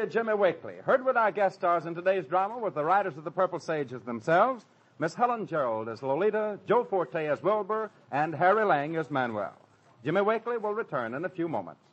Jimmy Wakely. Heard with our guest stars in today's drama with the Riders of the Purple Sages themselves, Miss Helen Gerald as Lolita, Joe Forte as Wilbur, and Harry Lang as Manuel. Jimmy Wakely will return in a few moments.